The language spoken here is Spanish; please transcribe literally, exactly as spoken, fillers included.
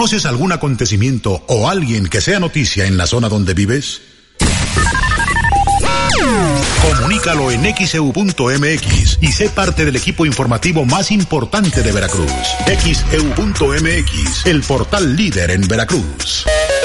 ¿Conoces algún acontecimiento o alguien que sea noticia en la zona donde vives? Comunícalo en X E U punto M X y sé parte del equipo informativo más importante de Veracruz. X E U punto M X, el portal líder en Veracruz.